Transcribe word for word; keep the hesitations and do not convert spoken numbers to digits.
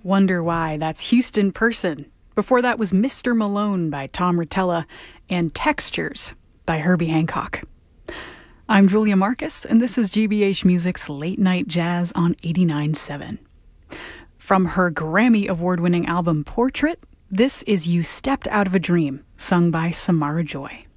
Wonder Why, that's Houston Person. Before that was Mister Malone by Tom Rotella and Textures by Herbie Hancock. I'm Julia Marcus, and this is G B H Music's Late Night Jazz on eighty-nine point seven. From her Grammy Award-winning album Portrait, this is You Stepped Out of a Dream, sung by Samara Joy.